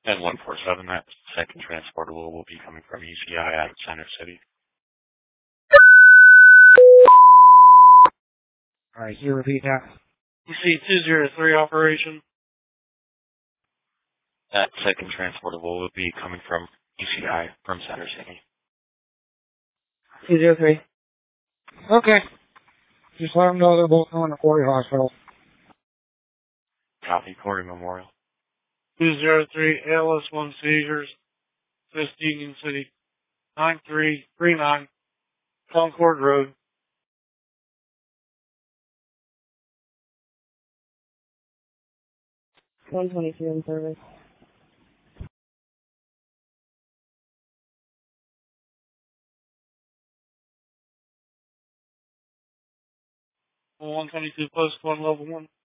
And 147, that second transportable will be coming from ECI out of Center City. Alright, can you repeat that? EC-203 operation. That second transportable will be coming from ECI from Center City. 203. Okay. Just let them know they're both going to Quarry Hospital. Copy, Quarry Memorial. 203 ALS1 seizures. West Union City. 9339 Concord Road. 122 in service. 122 post 1 level 1.